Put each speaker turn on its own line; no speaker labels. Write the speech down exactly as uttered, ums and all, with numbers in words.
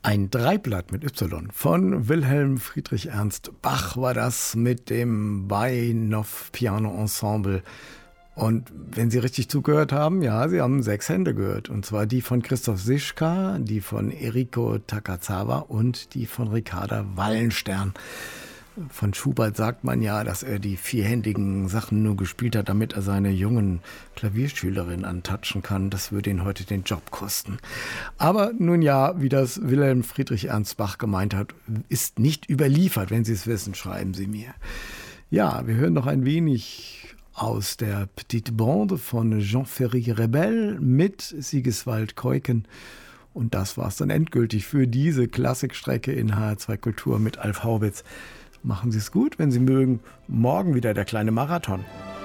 Ein Dreiblatt mit Y von Wilhelm Friedrich Ernst Bach war das mit dem Bahnhof Piano Ensemble. Und wenn Sie richtig zugehört haben, ja, Sie haben sechs Hände gehört. Und zwar die von Christoph Sischka, die von Eriko Takazawa und die von Ricarda Wallenstern. Von Schubert sagt man ja, dass er die vierhändigen Sachen nur gespielt hat, damit er seine jungen Klavierschülerinnen antatschen kann. Das würde ihn heute den Job kosten. Aber nun ja, wie das Wilhelm Friedrich Ernst Bach gemeint hat, ist nicht überliefert. Wenn Sie es wissen, schreiben Sie mir. Ja, wir hören noch ein wenig aus der Petite Bande von Jean-Ferry Rebel mit Sigiswald Keuken. Und das war es dann endgültig für diese Klassikstrecke in H R zwei Kultur mit Alf Haubitz. Machen Sie es gut, wenn Sie mögen. Morgen wieder der kleine Marathon.